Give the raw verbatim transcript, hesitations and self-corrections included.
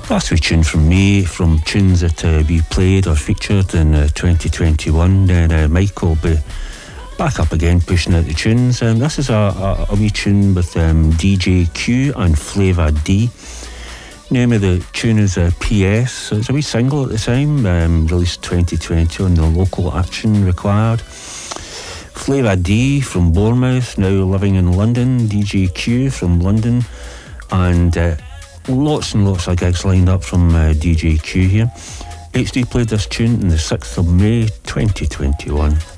Last wee tune from me, from tunes that uh, we played or featured in uh, twenty twenty-one. Then uh, Mike will be back up again, pushing out the tunes. Um, this is a, a, a wee tune with um, D J Q and Flava D. Name of the tune is uh, P S. So it's a wee single at the time, um, released twenty twenty on the Local Action Required. Flava D from Bournemouth, now living in London. D J Q from London, and uh, lots and lots of gigs lined up from uh, D J Q here. H D played this tune on the sixth of May twenty twenty-one.